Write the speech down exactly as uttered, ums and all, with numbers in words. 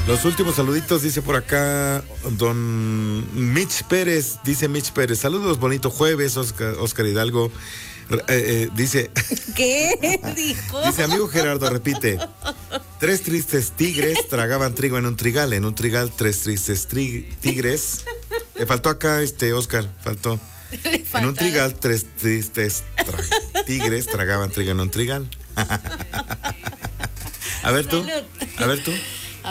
Los últimos saluditos, dice por acá don Mitch Pérez, dice Mitch Pérez, saludos, bonito jueves, Oscar, Oscar Hidalgo, eh, eh, dice... ¿Qué dijo? Dice, amigo Gerardo, repite, tres tristes tigres tragaban trigo en un trigal, en un trigal tres tristes tri- tigres, le faltó acá, este, Oscar, faltó, en un trigal tres tristes tra- tigres tragaban trigo en un trigal. A ver tú, a ver tú.